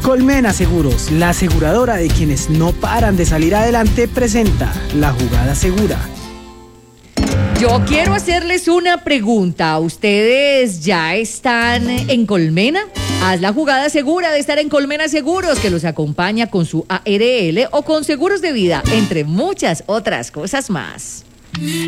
Colmena Seguros, la aseguradora de quienes no paran de salir adelante, presenta La Jugada Segura. Yo quiero hacerles una pregunta. ¿Ustedes ya están en Colmena? Haz la jugada segura de estar en Colmena Seguros, que los acompaña con su ARL o con seguros de vida, entre muchas otras cosas más.